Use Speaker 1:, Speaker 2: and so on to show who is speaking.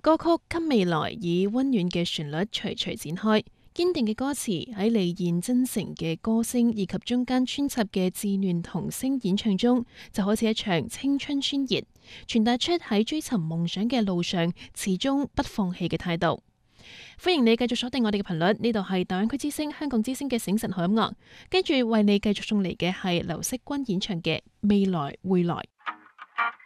Speaker 1: 歌曲《給未來》以溫暖嘅旋律徐徐展開，堅定嘅歌詞喺李燕真誠嘅歌聲以及中間穿插嘅自暖童聲演唱中，就好似一場青春宣言，傳達出喺追尋夢想嘅路上始終不放棄嘅態度。歡迎你繼續鎖定我哋嘅頻率，呢度係大灣區之聲香港之聲嘅醒晨好音樂，跟住為你繼續送嚟嘅係劉惜君演唱嘅《未來會來》。